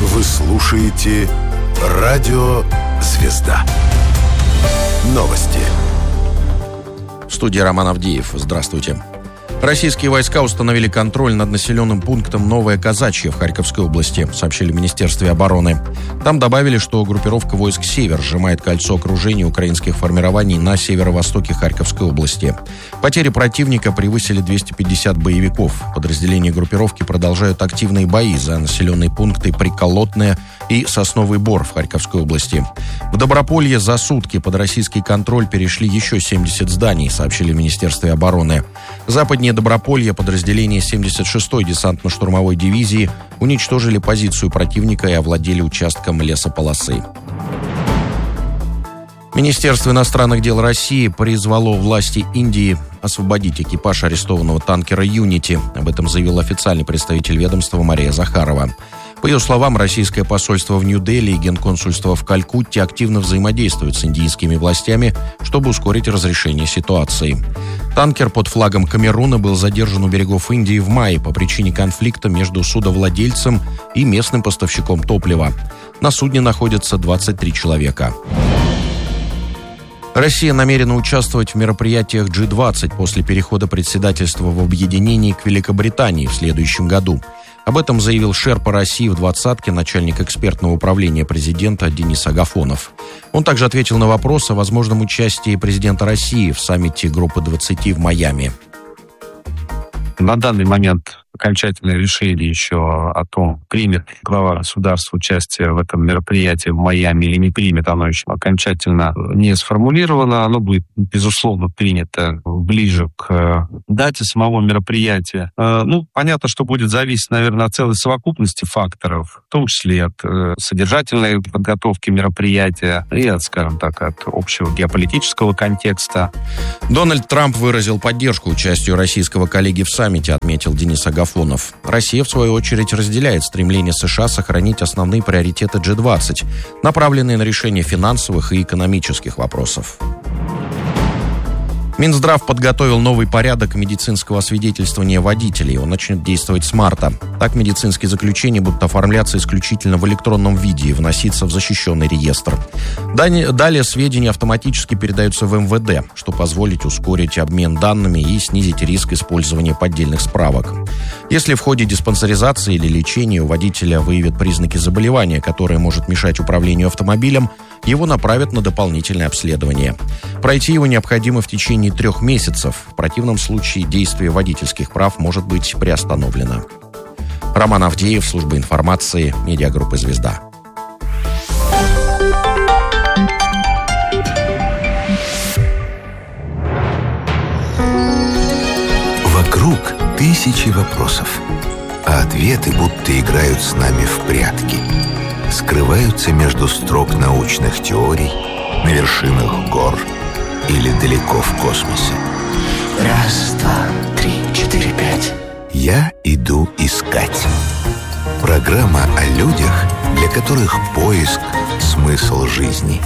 Вы слушаете «Радио Звезда». Новости. В студии Роман Авдеев. Здравствуйте. Российские войска установили контроль над населенным пунктом Новое Казачье в Харьковской области, сообщили в Министерстве обороны. Там добавили, что группировка войск «Север» сжимает кольцо окружения украинских формирований на северо-востоке Харьковской области. Потери противника превысили 250 боевиков. Подразделения группировки продолжают активные бои за населенные пункты Приколотное и Сосновый Бор в Харьковской области. В Доброполье за сутки под российский контроль перешли еще 70 зданий, сообщили в Министерстве обороны. Западнее Доброполья подразделения 76-й десантно-штурмовой дивизии уничтожили позицию противника и овладели участком лесополосы. Министерство иностранных дел России призвало власти Индии освободить экипаж арестованного танкера «Юнити». Об этом заявил официальный представитель ведомства Мария Захарова. По ее словам, российское посольство в Нью-Дели и генконсульство в Калькутте активно взаимодействуют с индийскими властями, чтобы ускорить разрешение ситуации. Танкер под флагом Камеруна был задержан у берегов Индии в мае по причине конфликта между судовладельцем и местным поставщиком топлива. На судне находятся 23 человека. Россия намерена участвовать в мероприятиях G20 после перехода председательства в объединении к Великобритании в следующем году. Об этом заявил шерпа России в «двадцатке» начальник экспертного управления президента Денис Агафонов. Он также ответил на вопрос о возможном участии президента России в саммите Группы 20 в Майами. На данный момент окончательное решение еще о том, примет глава государства участие в этом мероприятии в Майами или не примет, оно еще окончательно не сформулировано. Оно будет, безусловно, принято ближе к дате самого мероприятия. Понятно, что будет зависеть, наверное, от целой совокупности факторов, в том числе и от содержательной подготовки мероприятия и от, скажем так, от общего геополитического контекста. Дональд Трамп выразил поддержку участию российского коллеги в саммите, отметил Денис Агафонов. Россия, в свою очередь, разделяет стремление США сохранить основные приоритеты G20, направленные на решение финансовых и экономических вопросов. Минздрав подготовил новый порядок медицинского освидетельствования водителей. Он начнет действовать с марта. Так, медицинские заключения будут оформляться исключительно в электронном виде и вноситься в защищенный реестр. Далее сведения автоматически передаются в МВД, что позволит ускорить обмен данными и снизить риск использования поддельных справок. Если в ходе диспансеризации или лечения у водителя выявят признаки заболевания, которое может мешать управлению автомобилем, его направят на дополнительное обследование. Пройти его необходимо в течение 3 месяцев. В противном случае действие водительских прав может быть приостановлено. Роман Авдеев, служба информации, медиагруппы «Звезда». Вокруг тысячи вопросов, а ответы будто играют с нами в прятки. Скрываются между строк научных теорий, на вершинах гор или далеко в космосе. 1, 2, 3, 4, 5. Я иду искать. Программа о людях, для которых поиск – смысл жизни.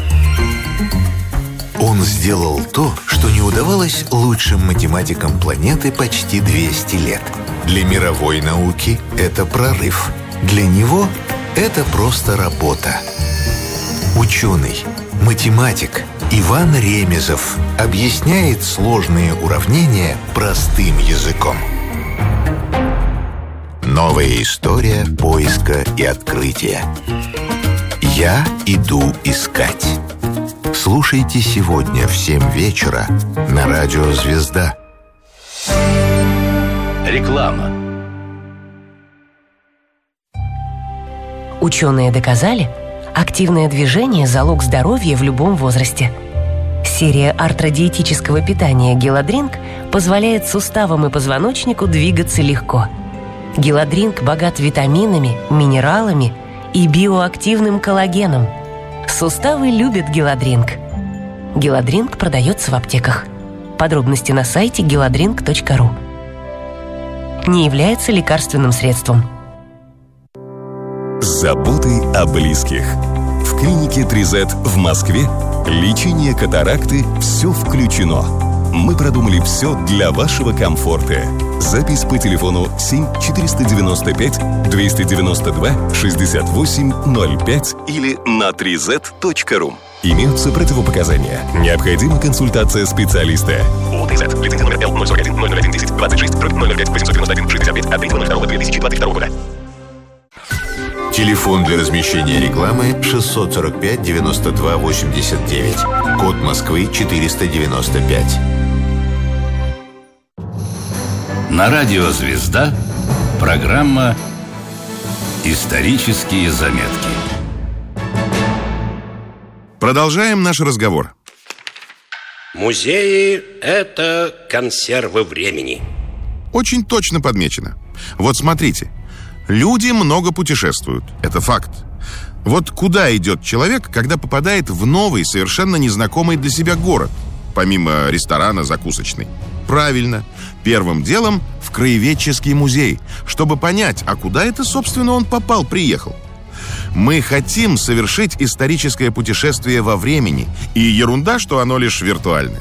Он сделал то, что не удавалось лучшим математикам планеты почти 200 лет. Для мировой науки это прорыв. Для него это просто работа. Ученый, математик Иван Ремезов объясняет сложные уравнения простым языком. Новая история поиска и открытия. Я иду искать. Слушайте сегодня в 7 вечера на радио «Звезда». Реклама. Ученые доказали, активное движение – залог здоровья в любом возрасте. Серия артродиетического питания «Геладринк» позволяет суставам и позвоночнику двигаться легко. «Геладринк» богат витаминами, минералами и биоактивным коллагеном. Суставы любят «Геладринк». «Геладринк» продается в аптеках. Подробности на сайте geladrink.ru. Не является лекарственным средством. Заботы о близких. В клинике 3Z в Москве лечение катаракты – все включено. Мы продумали все для вашего комфорта. Запись по телефону 7-495-292-68-05 или на 3z.ru. Имеются противопоказания. Необходима консультация специалиста. УТЗ. Лицензия номер Л041-001-10-26-005-891-65 от 3.02.2022 года. Телефон для размещения рекламы 645 92 89. Код Москвы 495. На радио «Звезда» программа «Исторические заметки». Продолжаем наш разговор. Музеи – это консервы времени. Очень точно подмечено. Вот смотрите. Люди много путешествуют. Это факт. Вот куда идет человек, когда попадает в новый, совершенно незнакомый для себя город, помимо ресторана закусочной? Правильно. Первым делом в краеведческий музей, чтобы понять, а куда это, собственно, он попал, приехал. Мы хотим совершить историческое путешествие во времени, и ерунда, что оно лишь виртуальное.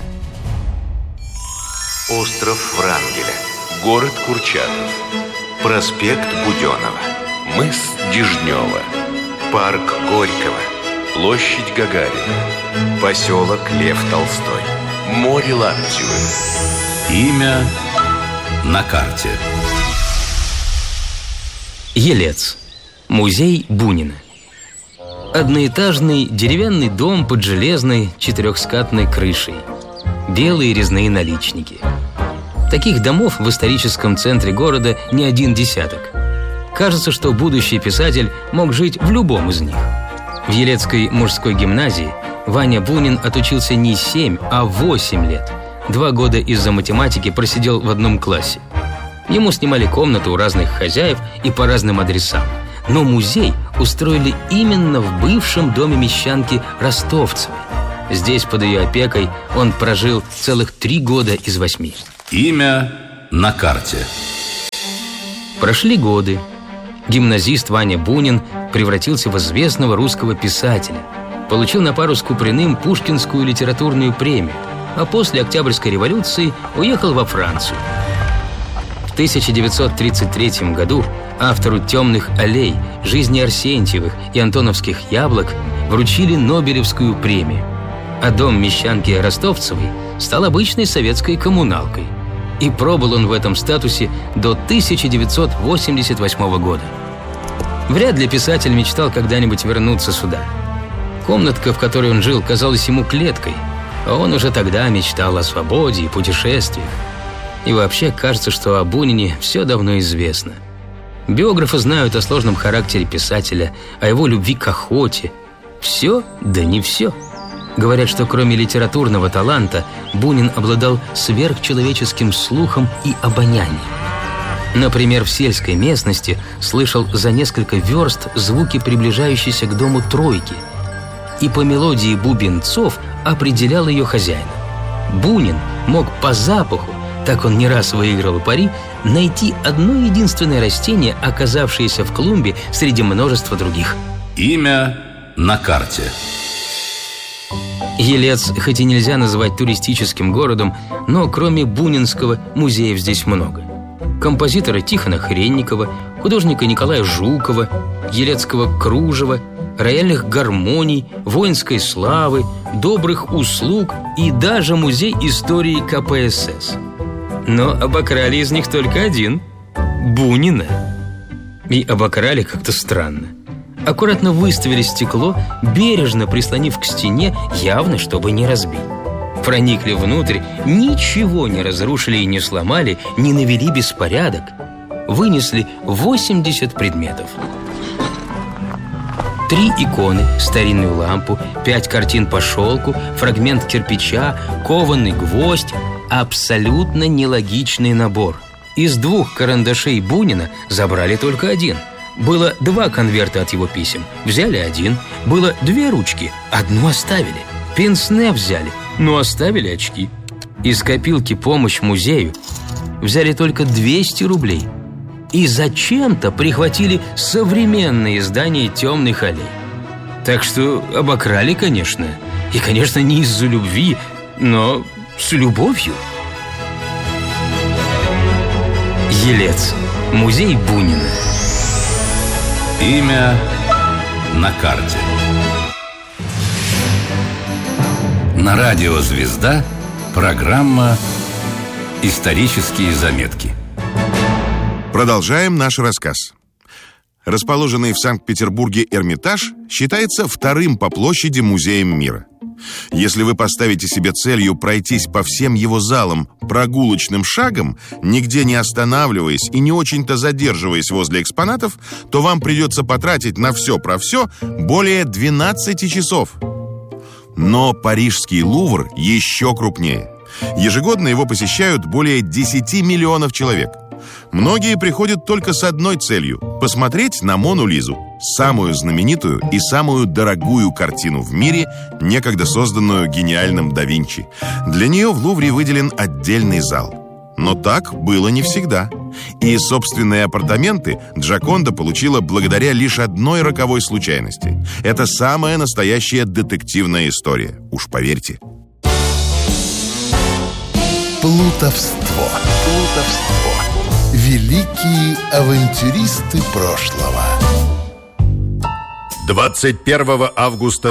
Остров Врангеля. Город Курчатов. Проспект Буденова. Мыс Дежнева. Парк Горького. Площадь Гагарина. Поселок Лев Толстой. Море Лаптевы. Имя на карте. Елец. Музей Бунина. Одноэтажный деревянный дом под железной четырехскатной крышей. Белые резные наличники. Таких домов в историческом центре города не один десяток. Кажется, что будущий писатель мог жить в любом из них. В Елецкой мужской гимназии Ваня Бунин отучился не 7, а 8 лет. 2 года из-за математики просидел в одном классе. Ему снимали комнату у разных хозяев и по разным адресам. Но музей устроили именно в бывшем доме мещанки Ростовцевой. Здесь под ее опекой он прожил целых 3 года из 8. Имя на карте. Прошли годы. Гимназист Ваня Бунин превратился в известного русского писателя. Получил на пару с Куприным Пушкинскую литературную премию, а после Октябрьской революции уехал во Францию. В 1933 году автору «Темных аллей», «Жизни Арсентьевых» и «Антоновских яблок» вручили Нобелевскую премию. А дом мещанки Ростовцевой стал обычной советской коммуналкой. И пробыл он в этом статусе до 1988 года. Вряд ли писатель мечтал когда-нибудь вернуться сюда. Комнатка, в которой он жил, казалась ему клеткой, а он уже тогда мечтал о свободе и путешествиях. И вообще кажется, что о Бунине все давно известно. Биографы знают о сложном характере писателя, о его любви к охоте. Все, да не все. Говорят, что кроме литературного таланта Бунин обладал сверхчеловеческим слухом и обонянием. Например, в сельской местности слышал за несколько верст звуки, приближающиеся к дому тройки, и по мелодии бубенцов определял ее хозяина. Бунин мог по запаху, так он не раз выиграл пари, найти одно единственное растение, оказавшееся в клумбе среди множества других. Имя на карте. Елец хоть и нельзя называть туристическим городом, но кроме бунинского музеев здесь много. Композитора Тихона Хренникова, художника Николая Жукова, елецкого кружева, рояльных гармоний, воинской славы, добрых услуг и даже музей истории КПСС. Но обокрали из них только один – Бунина. И обокрали как-то странно. Аккуратно выставили стекло, бережно прислонив к стене, явно чтобы не разбить. Проникли внутрь, ничего не разрушили и не сломали, не навели беспорядок. Вынесли 80 предметов. 3 иконы, старинную лампу, 5 картин по шелку, фрагмент кирпича, кованый гвоздь. Абсолютно нелогичный набор. Из 2 карандашей Бунина забрали только 1. Было 2 конверта от его писем, взяли 1. Было 2 ручки, 1 оставили. Пенсне взяли, но оставили очки. Из копилки «Помощь музею» взяли только 200 рублей. И зачем-то прихватили современное издание «Темных аллей». Так что обокрали, конечно. И, конечно, не из-за любви, но с любовью. Елец. Музей Бунина. Имя на карте. На радио «Звезда» программа «Исторические заметки». Продолжаем наш рассказ. Расположенный в Санкт-Петербурге Эрмитаж считается вторым по площади музеем мира. Если вы поставите себе целью пройтись по всем его залам прогулочным шагом, нигде не останавливаясь и не очень-то задерживаясь возле экспонатов, то вам придется потратить на все про все более 12 часов. Но парижский Лувр еще крупнее. Ежегодно его посещают более 10 миллионов человек. Многие приходят только с одной целью – посмотреть на Мону Лизу, самую знаменитую и самую дорогую картину в мире, некогда созданную гениальным да Винчи. Для нее в Лувре выделен отдельный зал. Но так было не всегда. И собственные апартаменты Джоконда получила благодаря лишь одной роковой случайности. Это самая настоящая детективная история, уж поверьте. Плутовство. Великие авантюристы прошлого. 21 августа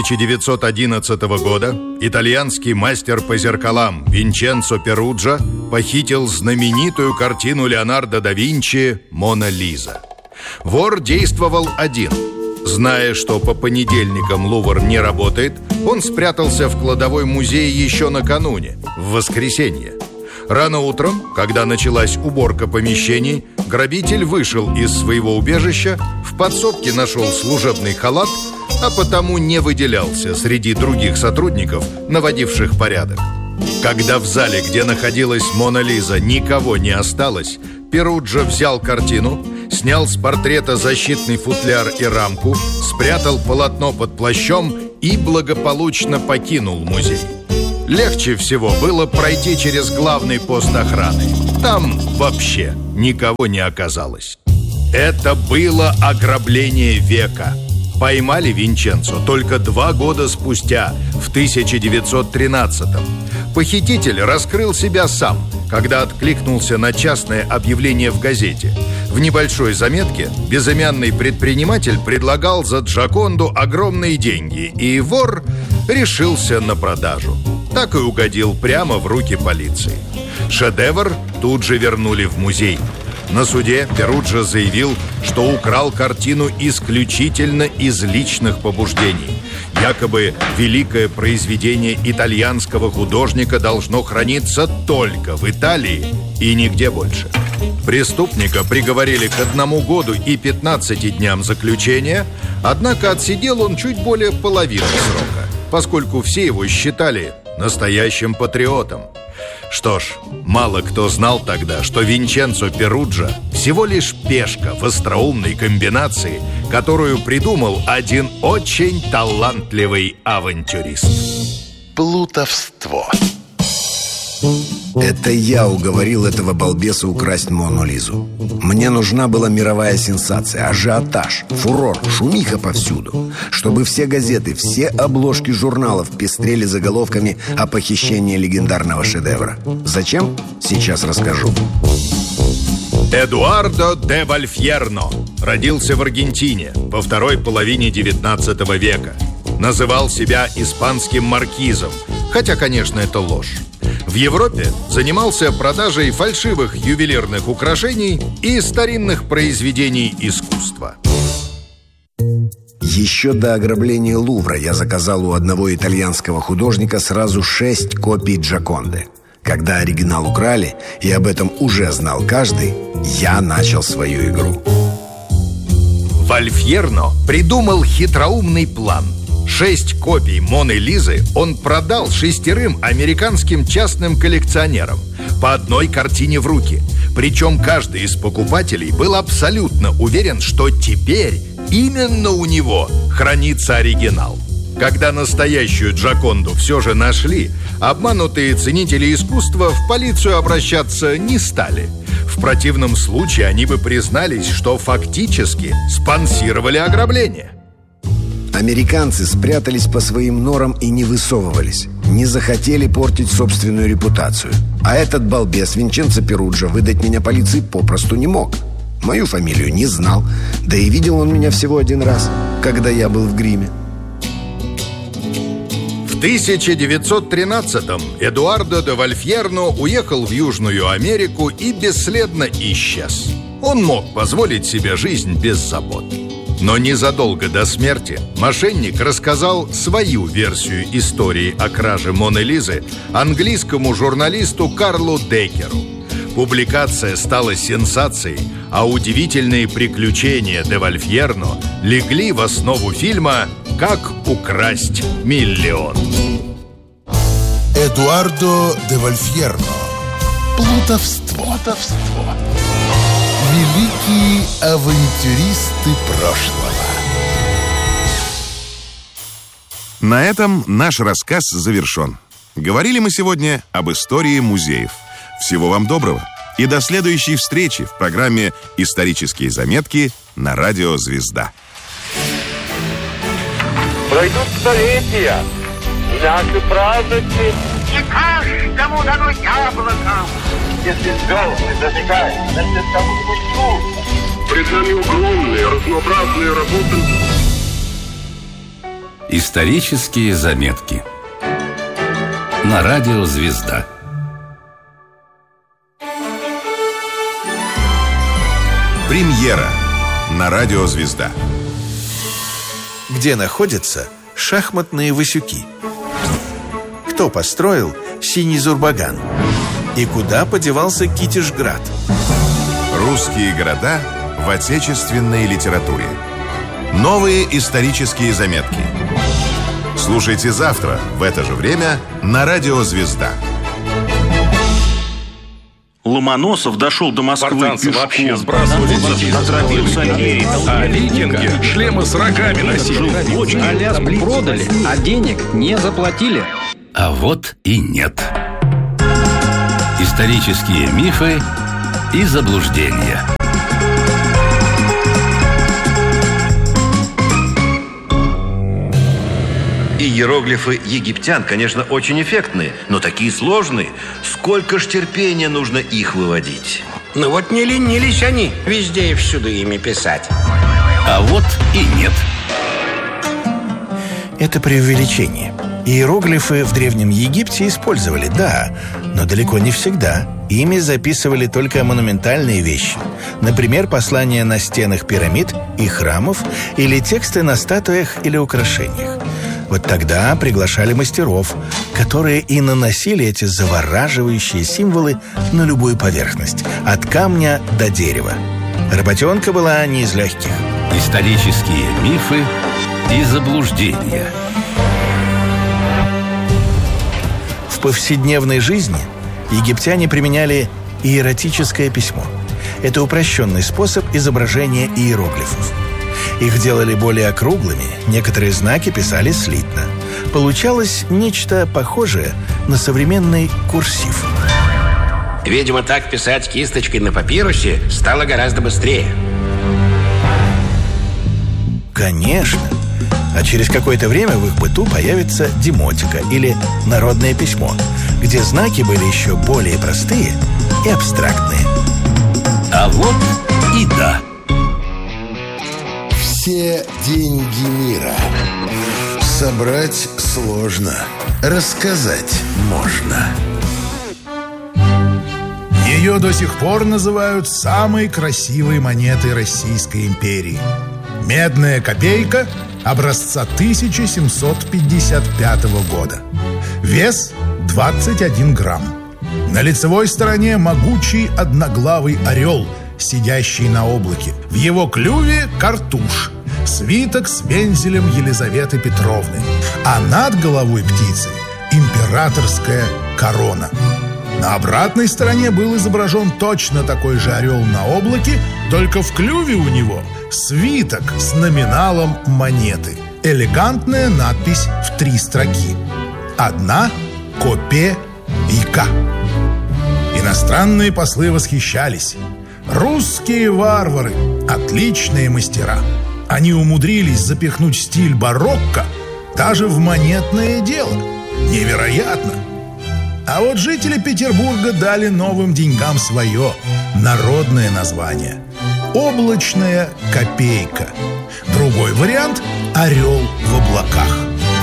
1911 года итальянский мастер по зеркалам Винченцо Перуджа похитил знаменитую картину Леонардо да Винчи «Мона Лиза». Вор действовал один. Зная, что по понедельникам Лувр не работает, он спрятался в кладовой музея еще накануне, в воскресенье. Рано утром, когда началась уборка помещений, грабитель вышел из своего убежища, в подсобке нашел служебный халат, а потому не выделялся среди других сотрудников, наводивших порядок. Когда в зале, где находилась Мона Лиза, никого не осталось, Перуджа взял картину, снял с портрета защитный футляр и рамку, спрятал полотно под плащом и благополучно покинул музей. Легче всего было пройти через главный пост охраны. Там вообще никого не оказалось. Это было ограбление века. Поймали Винченцо только 2 года спустя, в 1913-м. Похититель раскрыл себя сам, когда откликнулся на частное объявление в газете. В небольшой заметке безымянный предприниматель предлагал за Джоконду огромные деньги, и вор решился на продажу. Так и угодил прямо в руки полиции. Шедевр тут же вернули в музей. На суде Перуджа заявил, что украл картину исключительно из личных побуждений. Якобы великое произведение итальянского художника должно храниться только в Италии и нигде больше. Преступника приговорили к 1 году и 15 дням заключения, однако отсидел он чуть более половины срока, поскольку все его считали настоящим патриотом. Что ж, мало кто знал тогда, что Винченцо Перуджа всего лишь пешка в остроумной комбинации, которую придумал один очень талантливый авантюрист. Плутовство. Это я уговорил этого балбеса украсть Мону Лизу. Мне нужна была мировая сенсация, ажиотаж, фурор, шумиха повсюду, чтобы все газеты, все обложки журналов пестрели заголовками о похищении легендарного шедевра. Зачем? Сейчас расскажу. Эдуардо де Вальфьерно родился в Аргентине во второй половине XIX века. Называл себя испанским маркизом, хотя, конечно, это ложь. В Европе занимался продажей фальшивых ювелирных украшений и старинных произведений искусства. Еще до ограбления Лувра я заказал у одного итальянского художника сразу 6 копий Джоконды. Когда оригинал украли, и об этом уже знал каждый, я начал свою игру. Вальфьерно придумал хитроумный план. 6 копий Моны Лизы он продал 6 американским частным коллекционерам, по одной картине в руки. Причем каждый из покупателей был абсолютно уверен, что теперь именно у него хранится оригинал. Когда настоящую Джоконду все же нашли, обманутые ценители искусства в полицию обращаться не стали. В противном случае они бы признались, что фактически спонсировали ограбление. Американцы спрятались по своим норам и не высовывались. Не захотели портить собственную репутацию. А этот балбес Винченцо Перуджа выдать меня полиции попросту не мог. Мою фамилию не знал. Да и видел он меня всего один раз, когда я был в гриме. В 1913-м Эдуардо де Вальфьерно уехал в Южную Америку и бесследно исчез. Он мог позволить себе жизнь без забот. Но незадолго до смерти мошенник рассказал свою версию истории о краже Моны Лизы английскому журналисту Карлу Деккеру. Публикация стала сенсацией, а удивительные приключения де Вальфьерно легли в основу фильма «Как украсть миллион». Эдуардо де Вальфьерно. Плутовство. Великие авантюристы прошлого. На этом наш рассказ завершен. Говорили мы сегодня об истории музеев. Всего вам доброго и до следующей встречи в программе «Исторические заметки» на радио «Звезда». Пройдут столетия, наши праздники. Не каждому дано яблоко. Если звезды зажигают, значит, кому-нибудь тут. Пред нами огромные, разнообразные работы. Исторические заметки на радио «Звезда». Премьера на радио «Звезда». Где находятся шахматные Васюки? Кто построил Синий Зурбаган? И куда подевался Китежград? Русские города в отечественной литературе. Новые исторические заметки. Слушайте завтра в это же время на радио «Звезда». Ломоносов дошел до Москвы Спартанцы пешком. вообще сбрасывали а викинги шлемы с рогами носили. Аляску продали, а денег не заплатили. А вот и нет. Исторические мифы и заблуждения. Иероглифы египтян, конечно, очень эффектные, но такие сложные. Сколько ж терпения нужно их выводить? Ну вот не ленились они везде и всюду ими писать. А вот и нет. Это преувеличение. Иероглифы в Древнем Египте использовали, да, но далеко не всегда. Ими записывали только монументальные вещи. Например, послания на стенах пирамид и храмов или тексты на статуях или украшениях. Вот тогда приглашали мастеров, которые и наносили эти завораживающие символы на любую поверхность, от камня до дерева. Работенка была не из легких. Исторические мифы и заблуждения. В повседневной жизни египтяне применяли иеротическое письмо. Это упрощенный способ изображения иероглифов. Их делали более округлыми, некоторые знаки писали слитно. Получалось нечто похожее на современный курсив. Видимо, так писать кисточкой на папирусе стало гораздо быстрее. Конечно. А через какое-то время в их быту появится демотика или народное письмо, где знаки были еще более простые и абстрактные. А вот и да. Все деньги мира собрать сложно, рассказать можно. Ее до сих пор называют самой красивой монетой Российской империи. Медная копейка образца 1755 года. Вес 21 грамм. На лицевой стороне могучий одноглавый орел, сидящий на облаке. В его клюве картуш, свиток с вензелем Елизаветы Петровны. А над головой птицы императорская корона. На обратной стороне был изображен точно такой же орел на облаке, только в клюве у него свиток с номиналом монеты. Элегантная надпись в 3 строки. 1 копейка. Иностранные послы восхищались. Русские варвары – отличные мастера. Они умудрились запихнуть стиль барокко даже в монетное дело. Невероятно! А вот жители Петербурга дали новым деньгам свое народное название – облачная копейка. Другой вариант – орел в облаках.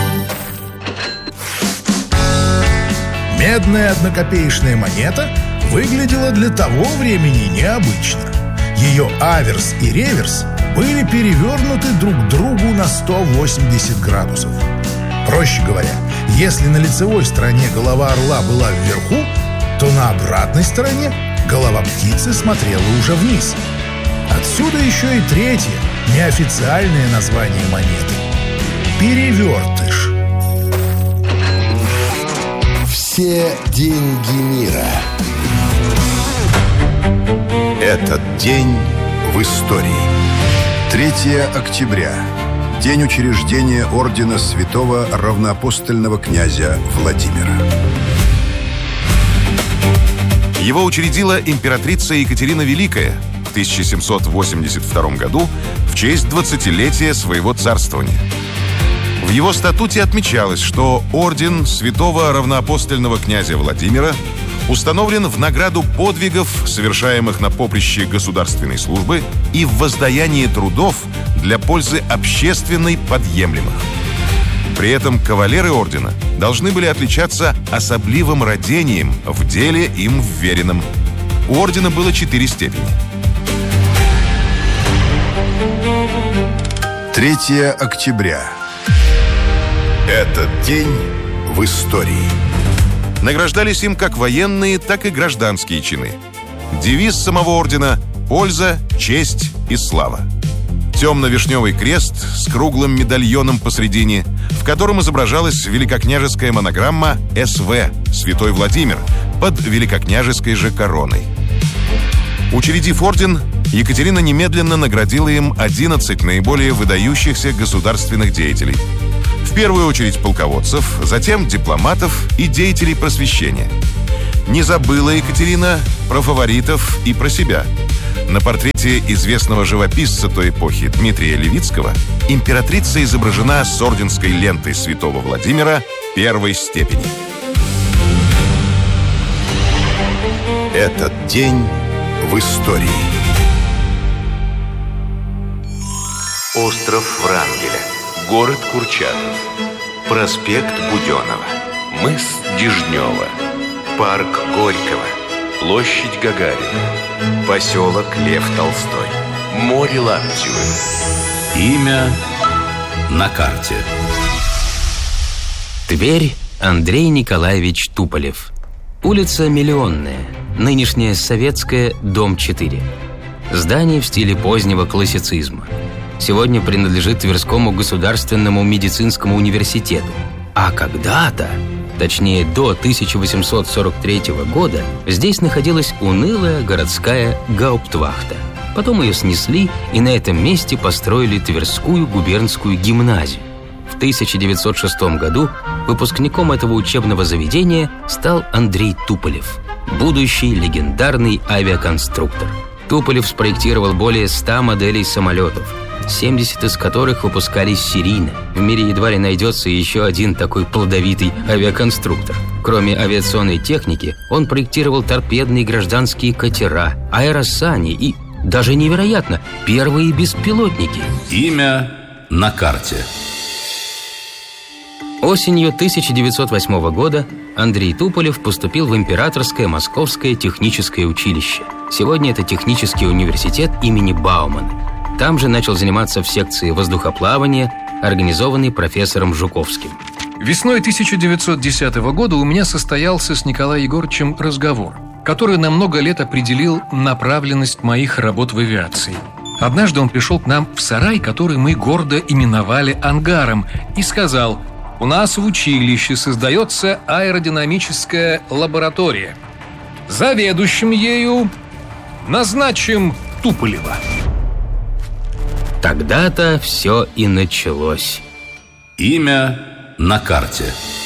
Медная однокопеечная монета выглядела для того времени необычно. Ее аверс и реверс были перевернуты друг к другу на 180 градусов. Проще говоря, если на лицевой стороне голова орла была вверху, то на обратной стороне голова птицы смотрела уже вниз. Отсюда еще и третье, неофициальное название монеты – перевертыш. Все деньги мира. Этот день в истории. 3 октября. День учреждения ордена святого равноапостольного князя Владимира. Его учредила императрица Екатерина Великая в 1782 году в честь 20-летия своего царствования. В его статуте отмечалось, что орден святого равноапостольного князя Владимира установлен в награду подвигов, совершаемых на поприще государственной службы и в воздаянии трудов для пользы общественной подъемлемых. При этом кавалеры ордена должны были отличаться особливым рвением в деле им вверенном. У ордена было 4 степени. 3 октября. Этот день в истории. Награждались им как военные, так и гражданские чины. Девиз самого ордена – польза, честь и слава. Темно-вишневый крест с круглым медальоном посредине, в котором изображалась великокняжеская монограмма «СВ» – Святой Владимир, под великокняжеской же короной. Учредив орден, Екатерина немедленно наградила им 11 наиболее выдающихся государственных деятелей. В первую очередь полководцев, затем дипломатов и деятелей просвещения. Не забыла Екатерина про фаворитов и про себя. На портрете известного живописца той эпохи Дмитрия Левицкого императрица изображена с орденской лентой святого Владимира первой степени. Этот день в истории. Остров Врангеля, город Курчатов, проспект Буденова, мыс Дежнева, парк Горького, площадь Гагарина, поселок Лев Толстой, море Лаптевы. Имя на карте. Тверь, Андрей Николаевич Туполев. Улица Миллионная, нынешняя Советская, дом 4. Здание в стиле позднего классицизма. Сегодня принадлежит Тверскому государственному медицинскому университету. А когда-то, точнее до 1843 года, здесь находилась унылая городская гауптвахта. Потом ее снесли, и на этом месте построили Тверскую губернскую гимназию. В 1906 году выпускником этого учебного заведения стал Андрей Туполев, будущий легендарный авиаконструктор. Туполев спроектировал более 100 моделей самолетов, 70 из которых выпускались серийно. В мире едва ли найдется еще один такой плодовитый авиаконструктор. Кроме авиационной техники, он проектировал торпедные гражданские катера, аэросани и, даже невероятно, первые беспилотники. Имя на карте. Осенью 1908 года Андрей Туполев поступил в Императорское Московское техническое училище. Сегодня это технический университет имени Баумана. Там же начал заниматься в секции воздухоплавания, организованной профессором Жуковским. Весной 1910 года у меня состоялся с Николаем Егоровичем разговор, который на много лет определил направленность моих работ в авиации. Однажды он пришел к нам в сарай, который мы гордо именовали ангаром, и сказал: «У нас в училище создается аэродинамическая лаборатория. Заведующим ею назначим Туполева». Тогда-то все и началось. Имя на карте.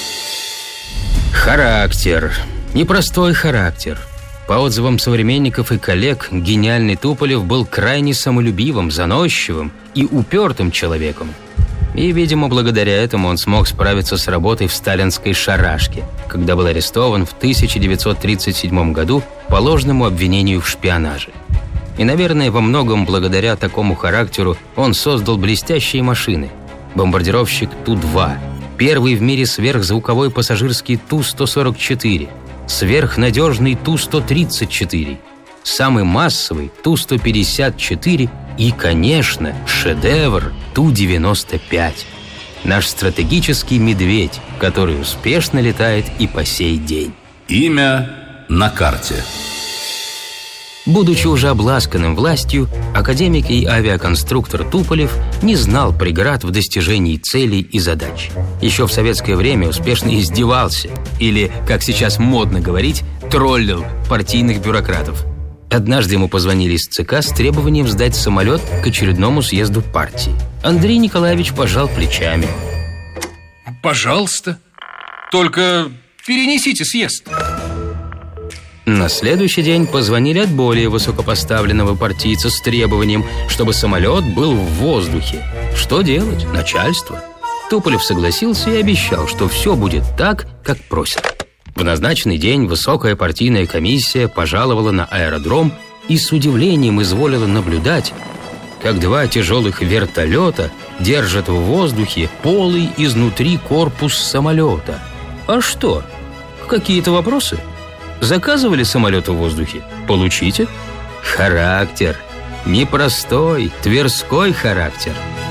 Характер. Непростой характер. По отзывам современников и коллег, гениальный Туполев был крайне самолюбивым, заносчивым и упертым человеком. И, видимо, благодаря этому он смог справиться с работой в сталинской шарашке, когда был арестован в 1937 году по ложному обвинению в шпионаже. И, наверное, во многом благодаря такому характеру он создал блестящие машины. Бомбардировщик Ту-2, первый в мире сверхзвуковой пассажирский Ту-144, сверхнадежный Ту-134, самый массовый Ту-154 и, конечно, шедевр Ту-95. Наш стратегический медведь, который успешно летает и по сей день. Имя на карте. Будучи уже обласканным властью, академик и авиаконструктор Туполев не знал преград в достижении целей и задач. Еще в советское время успешно издевался, или, как сейчас модно говорить, троллил партийных бюрократов. Однажды ему позвонили из ЦК с требованием сдать самолет к очередному съезду партии. Андрей Николаевич пожал плечами. Пожалуйста, только перенесите съезд. На следующий день позвонили от более высокопоставленного партийца с требованием, чтобы самолет был в воздухе. Что делать? Начальство. Туполев согласился и обещал, что все будет так, как просят. В назначенный день высокая партийная комиссия пожаловала на аэродром и с удивлением изволила наблюдать, как два тяжелых вертолета держат в воздухе полый изнутри корпус самолета. А что? Какие-то вопросы? Заказывали самолет в воздухе? Получите. Характер. Непростой, тверской характер.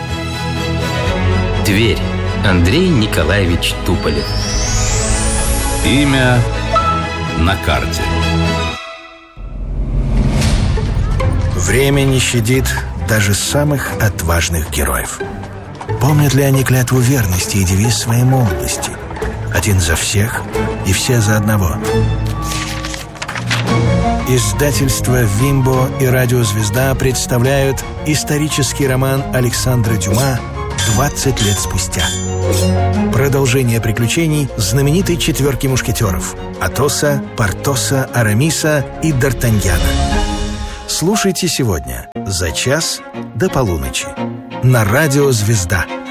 Тверь. Андрей Николаевич Туполев. Имя на карте. Время не щадит даже самых отважных героев. Помнят ли они клятву верности и девиз своей молодости? Один за всех и все за одного. Издательства «Вимбо» и «Радио Звезда» представляют исторический роман Александра Дюма «20 лет спустя». Продолжение приключений знаменитой четверки мушкетеров – Атоса, Портоса, Арамиса и Д'Артаньяна. Слушайте сегодня за час до полуночи на «Радио Звезда».